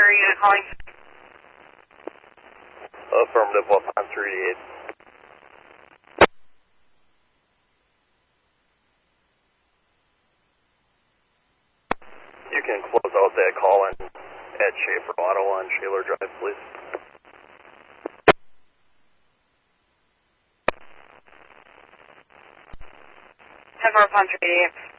unit calling. Affirmative, up on 38. You can close out that call and add Schaefer Auto on Shaler Drive, please. 10-4 upon 38.